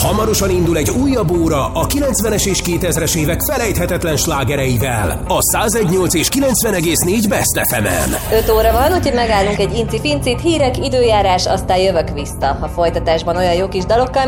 Hamarosan indul egy újabb óra a 90-es és 2000-es évek felejthetetlen slágereivel. A 101.8 és 90,4 Best FM-en. 5 óra van, úgyhogy megállunk egy inci-fincit, hírek, időjárás, aztán jövök vissza. A folytatásban olyan jó kis dalokkal,